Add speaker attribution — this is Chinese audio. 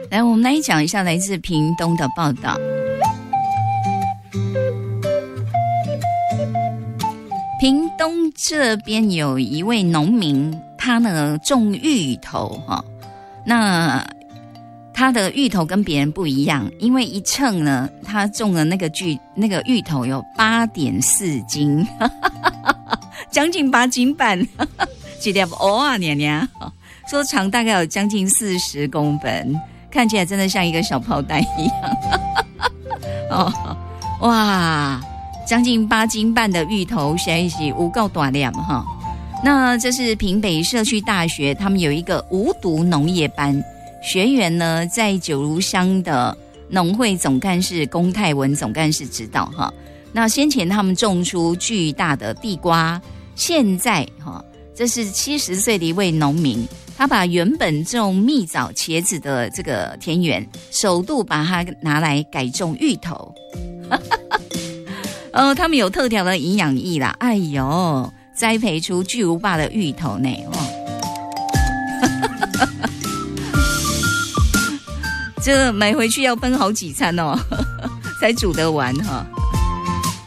Speaker 1: 来，我们来讲一下来自屏东的报道。屏东这边有一位农民，他呢种芋头哈，那他的芋头跟别人不一样，因为一称呢，他种的那个芋头有8.4斤，将近8斤半，一粒蚵啊娘娘，说长大概有将近40公分，看起来真的像一个小炮弹一样。哦，哇！将近8斤半的芋头，实在是有够大量哈。那这是屏北社区大学，他们有一个无毒农业班，学员呢在九如乡的农会总干事龚泰文总干事指导哈。那先前他们种出巨大的地瓜，现在哈，这是70岁的一位农民，他把原本种蜜枣、茄子的这个田园，首度把它拿来改种芋头。他们有特调的营养液啦，哎呦，栽培出巨无霸的芋头呢，这买回去要分好几餐哦，才煮得完哈。